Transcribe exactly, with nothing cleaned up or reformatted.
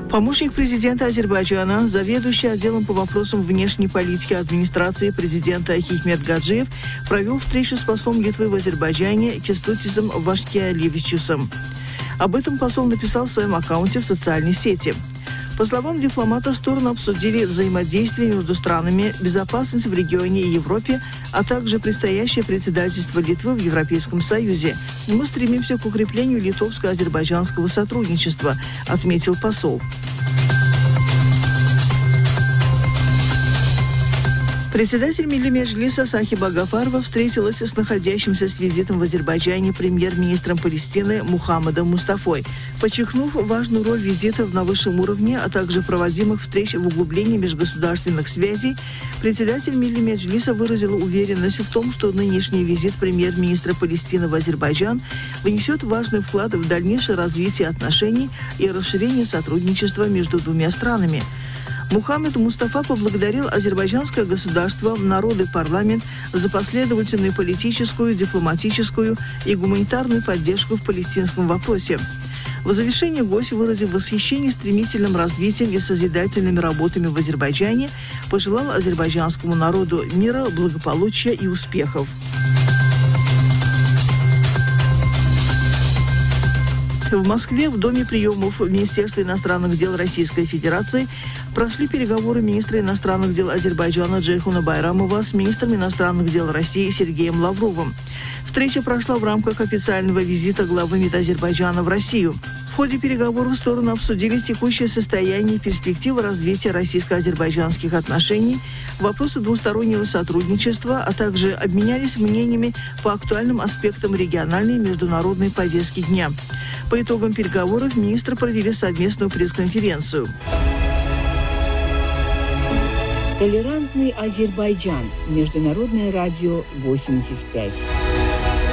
Помощник президента Азербайджана, заведующий отделом по вопросам внешней политики администрации президента Хикмет Гаджиев, провел встречу с послом Литвы в Азербайджане Кестутисом Вашкиалевичусом. Об этом посол написал в своем аккаунте в социальной сети. По словам дипломата, стороны обсудили взаимодействие между странами, безопасность в регионе и Европе, а также предстоящее председательство Литвы в Европейском Союзе. Мы стремимся к укреплению литовско-азербайджанского сотрудничества, отметил посол. Председатель Милли Меджлиса Сахиба Гафарова встретилась с находящимся с визитом в Азербайджане премьер-министром Палестины Мухаммадом Мустафой, подчеркнув важную роль визитов на высшем уровне, а также проводимых встреч в углублении межгосударственных связей. Председатель Милли Меджлиса выразила уверенность в том, что нынешний визит премьер-министра Палестины в Азербайджан внесет важный вклад в дальнейшее развитие отношений и расширение сотрудничества между двумя странами. Мухаммад Мустафа поблагодарил азербайджанское государство, народ и парламент за последовательную политическую, дипломатическую и гуманитарную поддержку в палестинском вопросе. В завершение гость, выразив восхищение стремительным развитием и созидательными работами в Азербайджане, пожелал азербайджанскому народу мира, благополучия и успехов. В Москве в Доме приемов Министерства иностранных дел Российской Федерации прошли переговоры министра иностранных дел Азербайджана Джейхуна Байрамова с министром иностранных дел России Сергеем Лавровым. Встреча прошла в рамках официального визита главы МИД Азербайджана в Россию. В ходе переговоров стороны обсудили текущее состояние и перспективы развития российско-азербайджанских отношений, вопросы двустороннего сотрудничества, а также обменялись мнениями по актуальным аспектам региональной и международной повестки дня. По итогам переговоров министры провели совместную пресс-конференцию. Толерантный Азербайджан. Международное радио восемьдесят пять.